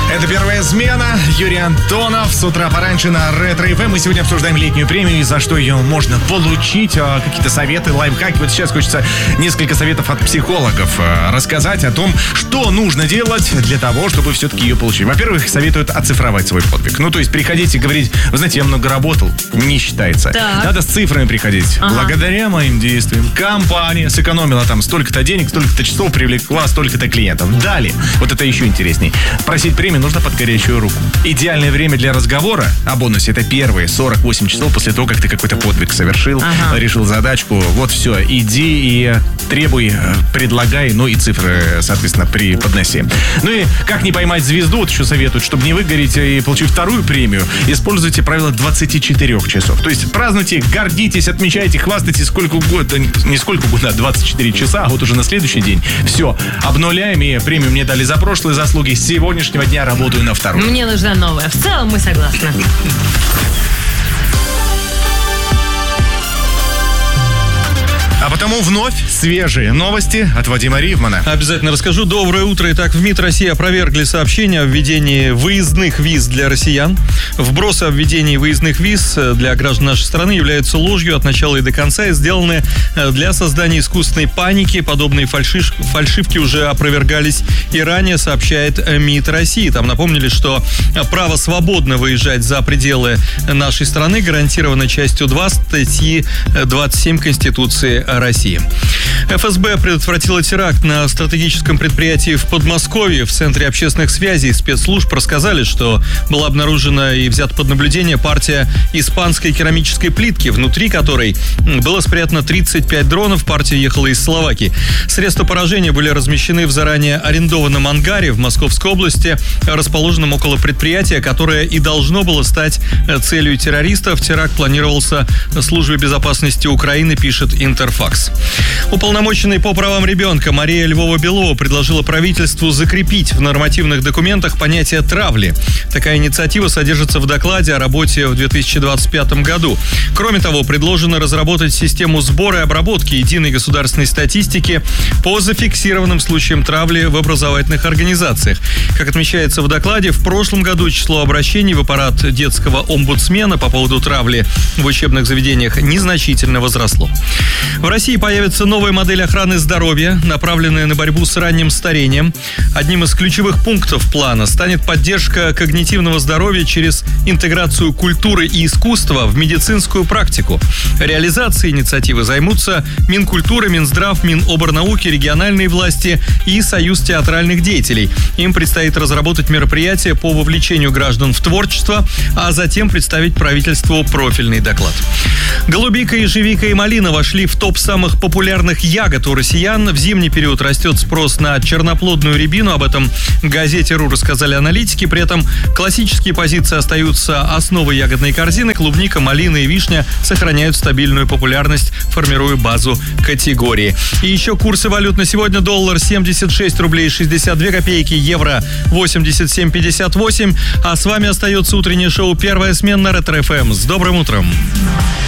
Это первая смена. Юрий Антонов с утра пораньше на Ретро-ФМ. Мы сегодня обсуждаем летнюю премию и за что ее можно получить. Какие-то советы, лайфхаки. Вот сейчас хочется несколько советов от психологов рассказать о том, что нужно делать для того, чтобы все-таки ее получить. Во-первых, советуют оцифровать свой подвиг. Ну, то есть приходить и говорить: вы знаете, я много работал, не считается. Так. Надо с цифрами приходить. Ага. Благодаря моим действиям компания сэкономила там столько-то денег, столько-то часов, привлекла столько-то клиентов. Далее, вот это еще интересней. Просить премию нужно под горячую руку. Идеальное время для разговора о бонусе — это первые 48 часов после того, как ты какой-то подвиг совершил, решил задачку. Вот все, иди и требуй, предлагай, ну и цифры, соответственно, преподноси. Ну и как не поймать звезду, вот еще советуют, чтобы не выгореть и получить вторую премию, используйте правило 24 часов. То есть празднуйте, гордитесь, отмечайте, хвастайтесь сколько угодно, не сколько угодно, а 24 часа, а вот уже на следующий день все, обнуляем, и премию мне дали за прошлые заслуги, с сегодняшнего дня работаю на вторую. Мне нужна новая. В целом мы согласны. А потому вновь свежие новости от Вадима Ривмана. Обязательно расскажу. Доброе утро. Итак, в МИД России опровергли сообщение о введении выездных виз для россиян. Вбросы о введении выездных виз для граждан нашей страны являются ложью от начала и до конца и сделаны для создания искусственной паники. Подобные фальшивки уже опровергались и ранее, сообщает МИД России. Там напомнили, что право свободно выезжать за пределы нашей страны гарантировано частью 2 статьи 27 Конституции России. ФСБ предотвратила теракт на стратегическом предприятии в Подмосковье. В Центре общественных связей спецслужб рассказали, что была обнаружена и взята под наблюдение партия испанской керамической плитки, внутри которой было спрятано 35 дронов. Партия ехала из Словакии. Средства поражения были размещены в заранее арендованном ангаре в Московской области, расположенном около предприятия, которое и должно было стать целью террористов. Теракт планировался Службой безопасности Украины, пишет Интерфакс. Уполномоченный по правам ребенка Мария Львова-Белова предложила правительству закрепить в нормативных документах понятие травли. Такая инициатива содержится в докладе о работе в 2025 году. Кроме того, предложено разработать систему сбора и обработки единой государственной статистики по зафиксированным случаям травли в образовательных организациях. Как отмечается в докладе, в прошлом году число обращений в аппарат детского омбудсмена по поводу травли в учебных заведениях незначительно возросло. В России появится новая модель охраны здоровья, направленная на борьбу с ранним старением. Одним из ключевых пунктов плана станет поддержка когнитивного здоровья через интеграцию культуры и искусства в медицинскую практику. Реализацией инициативы займутся Минкультуры, Минздрав, Миноборнауки, региональные власти и Союз театральных деятелей. Им предстоит разработать мероприятия по вовлечению граждан в творчество, а затем представить правительству профильный доклад. Голубика, ежевика и малина вошли в топ самых популярных ягод у россиян. В зимний период растет спрос на черноплодную рябину. Об этом газете РУ рассказали аналитики. При этом классические позиции остаются основой ягодной корзины. Клубника, малина и вишня сохраняют стабильную популярность, формируя базу категории. И еще курсы валют на сегодня: доллар 76 рублей 62 копейки, евро 87,58. А с вами остается утреннее шоу «Первая смена» на Ретро-ФМ. С добрым утром!